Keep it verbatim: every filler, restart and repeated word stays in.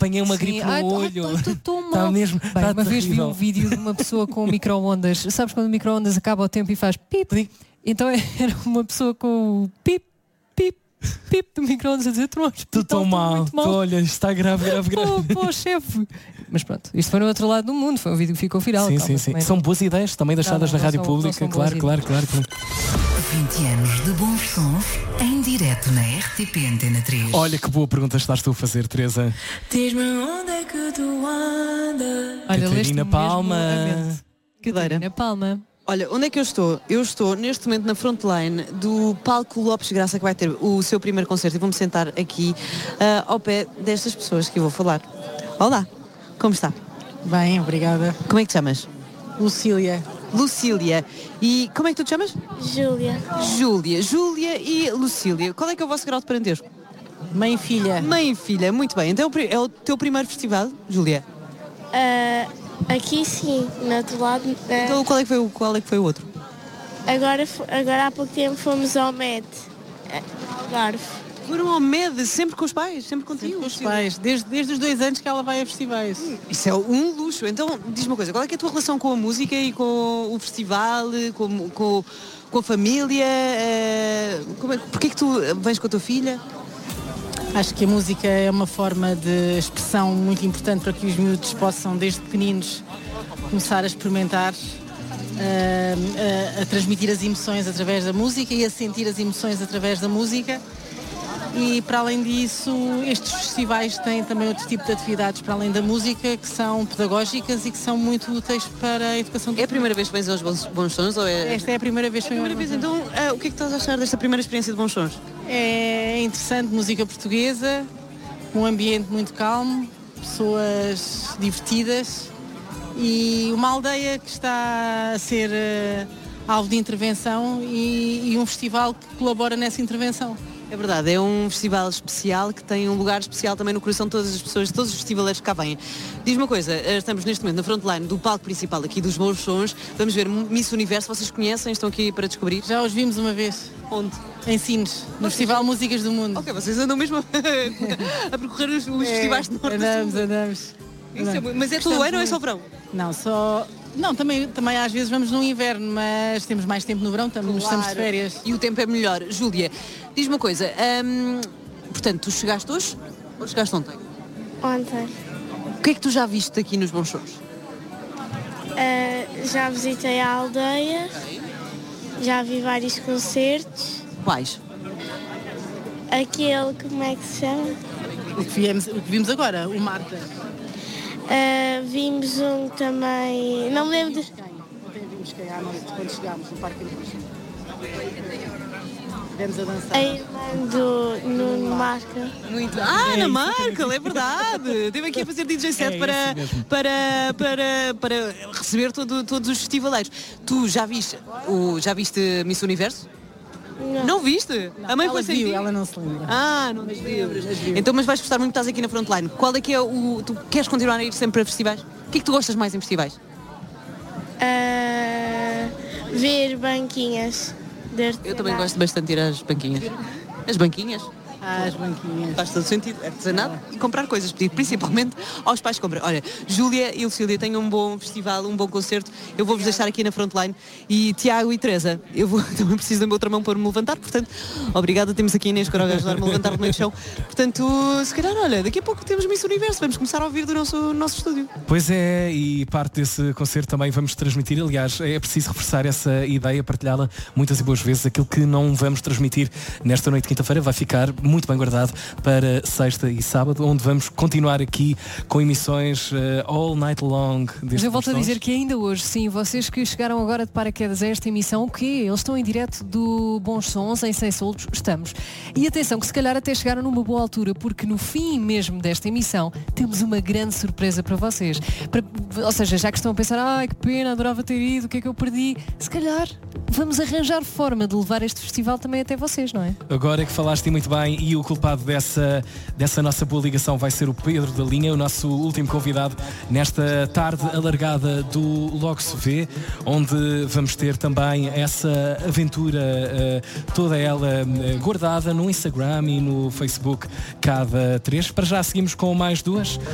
apanhei uma Sim. gripe no Ai, olho. Estou mal. Está mesmo. Bem, Tá uma vez vi terrível. um vídeo de uma pessoa com micro-ondas. Sabes quando o micro-ondas acaba o tempo e faz pip? Então era uma pessoa com o pip, pip, pip do micro-ondas a dizer: tu Tu tão mal, tu, olha, está grave, grave, grave. Pô, pô, chefe. Mas pronto, isto foi no outro lado do mundo, foi um vídeo que ficou viral. Sim, calma, sim, sim. também São não- boas ideias também deixadas Não, não, na rádio não são- não pública, são claro, boas claro, claro, claro. vinte anos de bons sons em direto na R T P Antena três. Olha que boa pergunta estás tu a fazer, Teresa. Diz-me onde é que tu andas. Olha, leste Catarina mesmo Palma. a mente. Catarina Palma. Olha, onde é que eu estou? Eu estou neste momento na frontline do palco Lopes Graça, que vai ter o seu primeiro concerto, e vou-me sentar aqui ah, ao pé destas pessoas que eu vou falar. Olá, como está? Bem, obrigada. Como é que te chamas? Lucília. Lucília. E como é que tu te chamas? Júlia. Júlia. Júlia e Lucília. Qual é que é o vosso grau de parentesco? Mãe e filha. Mãe e filha, muito bem. Então é o teu primeiro festival, Júlia? Ah, aqui sim, no outro lado. ah, Então qual é que foi o, qual é que foi o outro? agora, fo- agora há pouco tempo fomos ao M E D. ah, Algarve. Foram ao M E D, sempre com os pais, sempre contigo. Com os pais, desde, desde os dois anos que ela vai a festivais. Isso é um luxo. Então, diz-me uma coisa, qual é que é a tua relação com a música e com o festival, com, com, com a família? eh, Como é, porquê é que tu vens com a tua filha? Acho que a música é uma forma de expressão muito importante para que os miúdos possam, desde pequeninos, começar a experimentar, a, a- a transmitir as emoções através da música e a sentir as emoções através da música. E, para além disso, estes festivais têm também outro tipo de atividades para além da música, que são pedagógicas e que são muito úteis para a educação. É a primeira vez que vens aos Bons, bons Sons? Ou é... Esta é a primeira vez que É a venho primeira aos vez. Bons Sons. Então, ah, o que é que estás a achar desta primeira experiência de Bons Sons? É interessante, música portuguesa, um ambiente muito calmo, pessoas divertidas e uma aldeia que está a ser eh, alvo de intervenção e, e um festival que colabora nessa intervenção. É verdade, é um festival especial que tem um lugar especial também no coração de todas as pessoas, de todos os festivaleiros que cá vêm. Diz-me uma coisa, eh, estamos neste momento na frontline do palco principal aqui dos Bons Sons, vamos ver Miss Universo, vocês conhecem, estão aqui para descobrir? Já os vimos uma vez. Onde? Em Sines, no Festival Músicas do Mundo. Ok, vocês andam mesmo a, a percorrer os, os É, festivais de norte andamos, a sul. andamos. Isso é muito- mas é todo Gostamos ano ou é só muito. verão? Não, só... Não, também, também às vezes vamos no inverno, mas temos mais tempo no verão, estamos, estamos de Claro. férias. E o tempo é melhor. Júlia, diz-me uma coisa, hum, portanto, tu chegaste hoje ou chegaste ontem? Ontem. O que é que tu já viste aqui nos Bons Sons? Ah, já visitei a aldeia. Já vi vários concertos. Quais? Aquele, como é que se chama? O que, viemos, o que vimos agora, o Marta. Ah, vimos um também. Não me lembro de. Ontem vimos quem à noite, quando chegámos no Parque Indústria. Estivemos a dançar. A irmã do Nuno Marca. Muito. Ah, na Markel, é verdade. Esteve aqui a fazer D J set É para, isso mesmo. para, para, para receber todo, todos os festivaleiros. Tu já viste, o, já viste Miss Universo? Não. Não viste? A mãe Ela foi sem viu, ti? ela não se lembra. Ah, não te Mas viu, lembras. mas viu. Então, mas vais gostar muito, estás aqui na frontline. Qual é que é o... Tu queres continuar a ir sempre a festivais? O que é que tu gostas mais em festivais? Ah, ver banquinhas de Eu artesanato. também gosto bastante de ir às banquinhas. As banquinhas? Ah, as banquinhas. Faz todo sentido. Artesanato e comprar coisas, pedir principalmente aos pais que compram. Olha, Júlia e Lucília, tenham um bom festival, um bom concerto. Eu vou-vos deixar aqui na frontline. E Tiago e Teresa, eu vou, também preciso da minha outra mão para me levantar, portanto, obrigada. Temos aqui a Inês Coroga a ajudar-me a levantar do meio do chão. Portanto, se calhar, olha, daqui a pouco temos Miss Universo. Vamos começar a ouvir do nosso, nosso estúdio. Pois é, e parte desse concerto também vamos transmitir. Aliás, é preciso reforçar essa ideia, partilhá-la muitas e boas vezes. Aquilo que não vamos transmitir nesta noite de quinta-feira vai ficar muito bem guardado para sexta e sábado, onde vamos continuar aqui com emissões uh, all night long. Mas eu volto a dizer que ainda hoje, sim, vocês que chegaram agora de paraquedas a esta emissão, o quê? Eles estão em direto do Bons Sons, em Sem Soltos, estamos. E atenção, que se calhar até chegaram numa boa altura, porque no fim mesmo desta emissão temos uma grande surpresa para vocês. Para, ou seja, já que estão a pensar, ai que pena, adorava ter ido, o que é que eu perdi? Se calhar vamos arranjar forma de levar este festival também até vocês, não é? Agora é que falaste muito bem, e o culpado dessa, dessa nossa boa ligação vai ser o Pedro da Linha, o nosso último convidado nesta tarde alargada do Logo Se Vê, onde vamos ter também essa aventura uh, toda ela uh, guardada no Instagram e no Facebook cada três. Para já seguimos com mais duas.